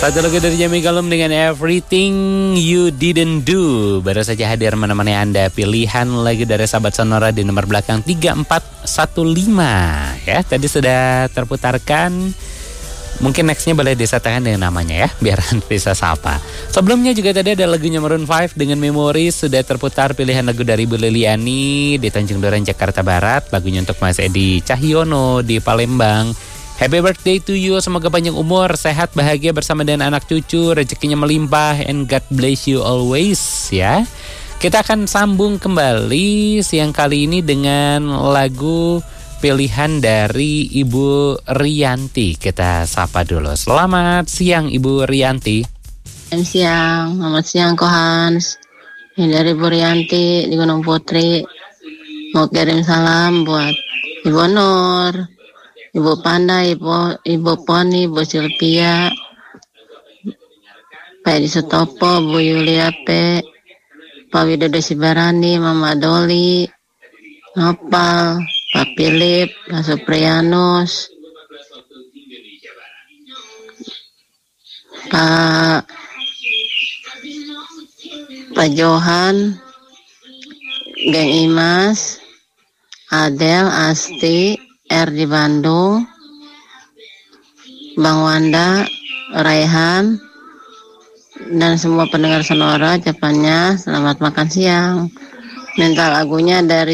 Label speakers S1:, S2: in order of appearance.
S1: Satu lagu dari Jamie Cullum dengan Everything You Didn't Do. Baru saja hadir menemani Anda pilihan lagu dari sahabat Sonora di nomor belakang 3415. Ya, tadi sudah terputarkan. Mungkin nextnya boleh disatakan dengan namanya ya, biar bisa sapa. Sebelumnya juga tadi ada lagunya Maroon 5 dengan Memori. Sudah terputar pilihan lagu dari Bu Liliani di Tanjung Duren, Jakarta Barat. Lagunya untuk Mas Edi Cahyono di Palembang. Happy birthday to you, semoga panjang umur, sehat, bahagia bersama dengan anak cucu, rezekinya melimpah, and God bless you always ya. Kita akan sambung kembali siang kali ini dengan lagu pilihan dari Ibu Rianti. Kita sapa dulu. Selamat siang Ibu Rianti.
S2: Selamat siang Ko Hans. Ini dari Ibu Rianti di Gunung Putri. Mau kirim salam buat Ibu Nur, Ibu Panda, Ibu Poni, Ibu Silvia, Pak Edi Sutopo, Bu Yulia P, Pak Widodo Sibarani, Mama Doli, Nopal, Pak Philip, Pak Suprianus, Pak Johan, Geng Imas, Adel, Asti, R di Bandung, Bang Wanda, Raihan, dan semua pendengar Sonora ucapannya selamat makan siang. Minta lagunya dari